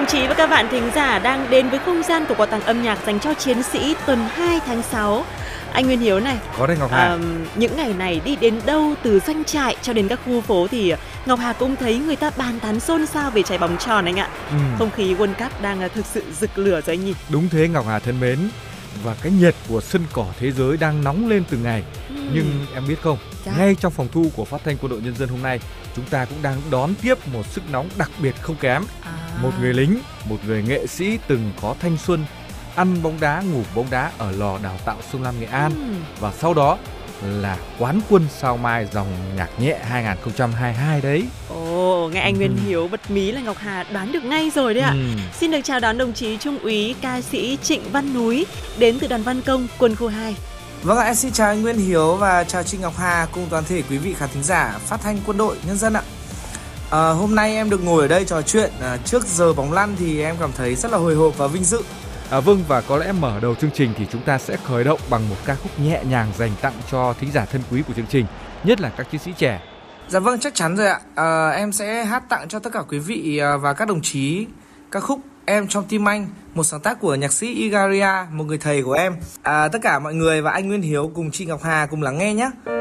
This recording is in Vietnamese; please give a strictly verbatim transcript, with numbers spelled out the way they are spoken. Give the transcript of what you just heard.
đồng chí và các bạn thính giả đang đến với không gian của quà tặng âm nhạc dành cho chiến sĩ tuần hai tháng sáu. Anh Nguyên Hiếu này, có đây Ngọc Hà. À, những ngày này đi đến đâu, từ doanh trại cho đến các khu phố thì Ngọc Hà cũng thấy người ta bàn tán xôn xao về trái bóng tròn anh ạ. Ừ. Không khí World Cup đang thực sự rực lửa rồi anh nhỉ. Đúng thế Ngọc Hà thân mến. Và cái nhiệt của sân cỏ thế giới đang nóng lên từng ngày. Ừ. Nhưng em biết không, dạ. ngay trong phòng thu của Phát thanh Quân đội Nhân dân hôm nay, chúng ta cũng đang đón tiếp một sức nóng đặc biệt không kém. À. Một người lính, một người nghệ sĩ từng có thanh xuân ăn bóng đá, ngủ bóng đá ở lò đào tạo Sông Lam Nghệ An. Ừ. Và sau đó là quán quân sao mai dòng nhạc nhẹ hai không hai hai đấy. Ồ, nghe anh ừ. Nguyên Hiếu bật mí là Ngọc Hà đoán được ngay rồi đấy ạ. Ừ. Xin được chào đón đồng chí Trung úy ca sĩ Trịnh Văn Núi đến từ đoàn Văn Công, quân khu hai. Vâng ạ, em xin chào anh Nguyên Hiếu và chào chị Ngọc Hà cùng toàn thể quý vị khán thính giả Phát thanh Quân đội Nhân dân ạ. À, hôm nay em được ngồi ở đây trò chuyện à, trước giờ bóng lăn thì em cảm thấy rất là hồi hộp và vinh dự. À, vâng, và có lẽ mở đầu chương trình thì chúng ta sẽ khởi động bằng một ca khúc nhẹ nhàng dành tặng cho thính giả thân quý của chương trình, nhất là các chiến sĩ trẻ. Dạ vâng, chắc chắn rồi ạ. À, em sẽ hát tặng cho tất cả quý vị và các đồng chí ca khúc Em Trong Tim Anh, một sáng tác của nhạc sĩ Igaria, một người thầy của em. À, tất cả mọi người và anh Nguyên Hiếu cùng chị Ngọc Hà cùng lắng nghe nhé.